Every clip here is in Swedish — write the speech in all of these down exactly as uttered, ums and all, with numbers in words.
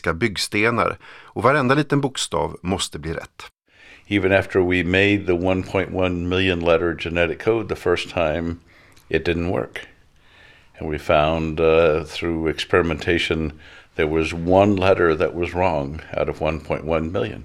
syntetiska byggstenar och varenda liten bokstav måste bli rätt. Even after we made the one point one million letter genetic code the first time, it didn't work. And we found uh, through experimentation there was one letter that was wrong out of one point one million.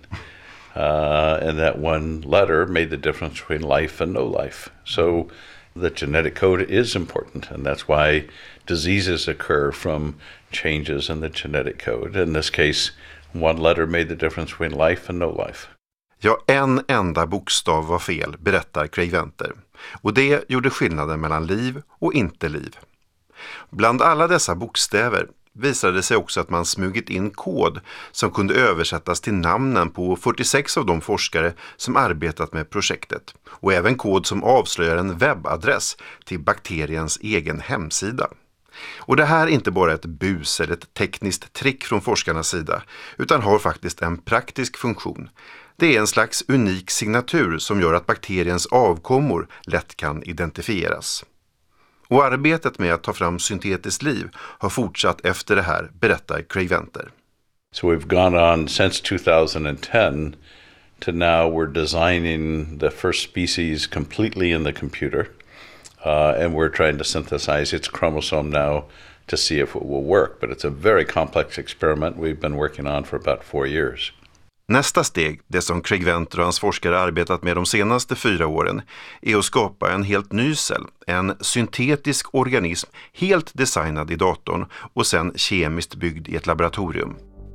Uh, and that one letter made the difference between life and no life. So the genetic code is important, and that's why diseases occur from changes in the genetic code. In this case, one letter made the difference between life and no life. Ja, en enda bokstav var fel, berättar Craig Venter. Och det gjorde skillnaden mellan liv och inte liv. Bland alla dessa bokstäver visade det sig också att man smugit in kod som kunde översättas till namnen på fyrtiosex av de forskare som arbetat med projektet. Och även kod som avslöjar en webbadress till bakteriens egen hemsida. Och det här är inte bara ett bus eller ett tekniskt trick från forskarnas sida, utan har faktiskt en praktisk funktion. Det är en slags unik signatur som gör att bakteriens avkommor lätt kan identifieras. Och arbetet med att ta fram syntetiskt liv har fortsatt efter det här, berättar Craig Venter. So we've gone on since two thousand ten to now we're designing the first species completely in the computer. Uh, and we're trying to synthesize its chromosome now to see if it will work. But it's a very complex experiment we've been working on for about four years. Nästa steg, det som Craig Venter och hans forskare arbetat med de senaste fyra åren, är att skapa en helt ny cell, en syntetisk organism helt designad i datorn och sen kemiskt byggd i ett laboratorium.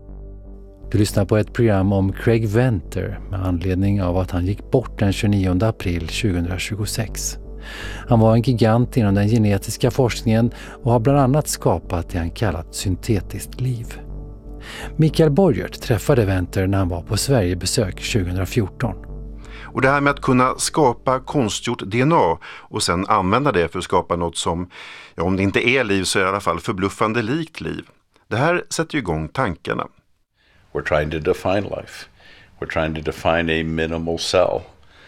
Du lyssnar på ett program om Craig Venter med anledning av att han gick bort den tjugonionde april tjugohundratjugosex. Han var en gigant inom den genetiska forskningen och har bland annat skapat det han kallat syntetiskt liv. Mikael Borgert träffade Venter när han var på Sverigebesök tjugohundrafjorton. Och det här med att kunna skapa konstgjort D N A och sen använda det för att skapa något som, ja, om det inte är liv så är det i alla fall förbluffande likt liv. Det här sätter ju igång tankarna. We're trying to define life. We're trying to define a minimal cell.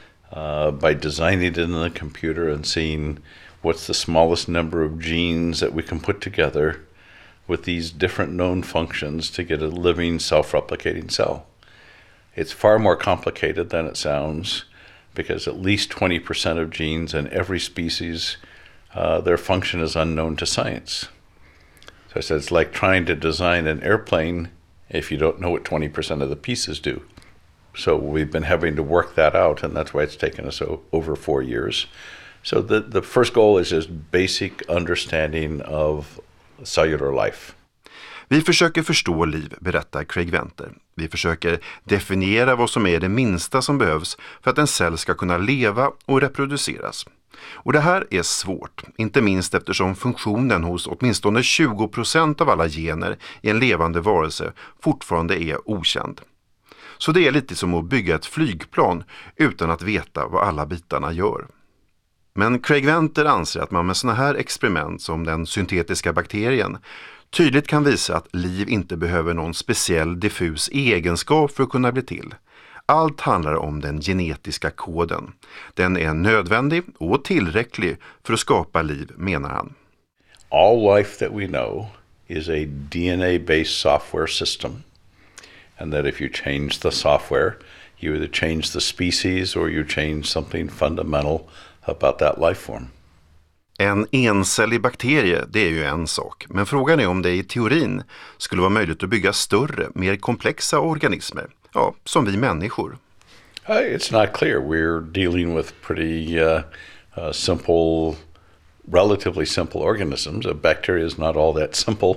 Uh, by designing it in the computer and seeing what's the smallest number of genes that we can put together with these different known functions to get a living self-replicating cell. It's far more complicated than it sounds because at least twenty percent of genes in every species, uh, their function is unknown to science. So I said it's like trying to design an airplane if you don't know what twenty percent of the pieces do. So we've been having to work that out, and that's why it's taken us o- over four years. So the, the first goal is just basic understanding of cellular life. Vi försöker förstå liv, berättar Craig Venter. Vi försöker definiera vad som är det minsta som behövs för att en cell ska kunna leva och reproduceras. Och det här är svårt, inte minst eftersom funktionen hos åtminstone tjugo procent av alla gener i en levande varelse fortfarande är okänd. Så det är lite som att bygga ett flygplan utan att veta vad alla bitarna gör. Men Craig Venter anser att man med såna här experiment som den syntetiska bakterien tydligt kan visa att liv inte behöver någon speciell diffus egenskap för att kunna bli till. Allt handlar om den genetiska koden. Den är nödvändig och tillräcklig för att skapa liv, menar han. All life that we know is a D N A-based software system. And that if you change the software, you either change the species or you change something fundamental about that life form. En encellig bakterie, det är ju en sak. Men frågan är om det i teorin skulle vara möjligt att bygga större, mer komplexa organismer. Ja, som vi människor. Uh, it's not clear. We're dealing with pretty uh, uh, simple, relatively simple organisms. A bacteria is not all that simple.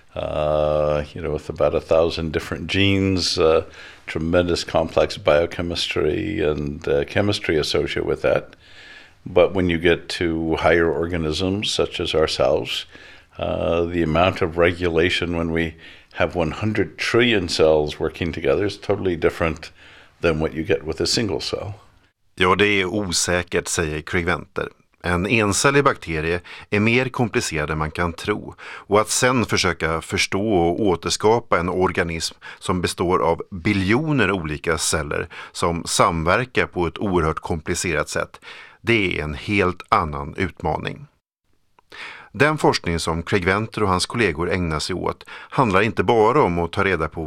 Uh, you know, with about a thousand different genes, uh, tremendous complex biochemistry and uh, chemistry associated with that. But when you get to higher organisms such as ourselves, uh, the amount of regulation when we have one hundred trillion cells working together is totally different than what you get with a single cell. Ja, det är osäkert, säger Craig Venter. En encellig bakterie är mer komplicerad än man kan tro, och att sen försöka förstå och återskapa en organism som består av biljoner olika celler som samverkar på ett oerhört komplicerat sätt, det är en helt annan utmaning. Den forskning som Craig Venter och hans kollegor ägnar sig åt handlar inte bara om att ta reda på